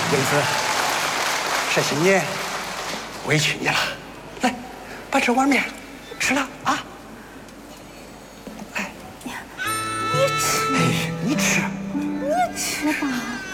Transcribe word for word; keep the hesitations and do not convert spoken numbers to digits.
英子，这些年委屈你了，来，把这碗面吃了啊！来， 你吃， 哎，你吃， 你吃吧。